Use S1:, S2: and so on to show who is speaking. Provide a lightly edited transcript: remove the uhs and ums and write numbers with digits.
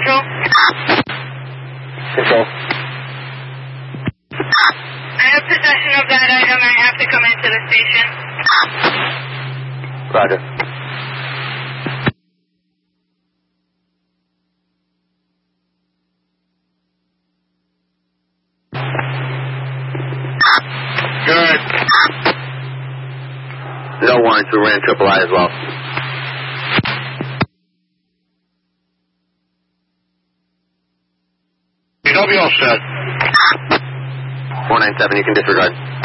S1: Central.
S2: Control.
S1: I have possession of that item. I have to come into the station.
S2: Roger.
S3: Good.
S2: No warrants. We ran triple I as well.
S3: You'll be all set.
S2: 497, you can disregard.